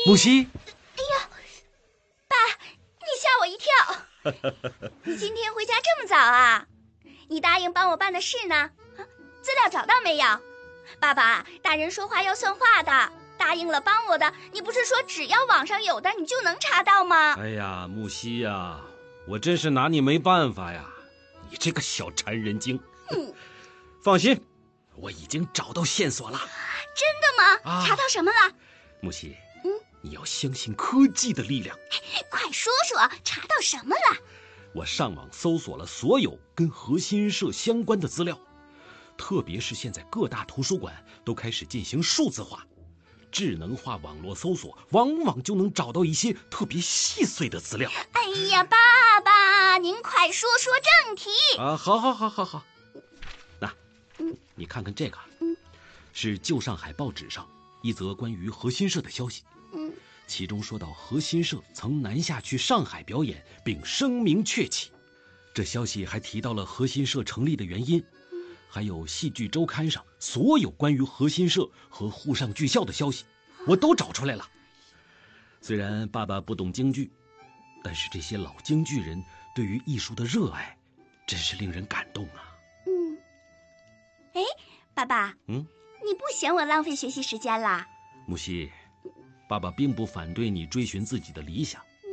木西， 哎呀，爸，你吓我一跳！你今天回家这么早啊？你答应帮我办的事呢？资料找到没有？爸爸，大人说话要算话的，答应了帮我的，你不是说只要网上有的你就能查到吗？ 哎呀，木西呀，我真是拿你没办法呀，你这个小馋人精。放心，我已经找到线索了。 真的吗？查到什么了？ 木西，你要相信科技的力量。 快说说，查到什么了？ 我上网搜索了所有跟核心社相关的资料，特别是现在各大图书馆都开始进行数字化、智能化网络搜索，往往就能找到一些特别细碎的资料。 哎呀，爸爸，您快说说正题啊！好。那，你看看这个，是旧上海报纸上一则关于核心社的消息。其中说到核心社曾南下去上海表演，并声名鹊起。这消息还提到了核心社成立的原因，还有戏剧周刊上所有关于核心社和沪上剧校的消息，我都找出来了。虽然爸爸不懂京剧，但是这些老京剧人对于艺术的热爱真是令人感动啊。 爸爸，你不嫌我浪费学习时间啦？ 木西，爸爸并不反对你追寻自己的理想，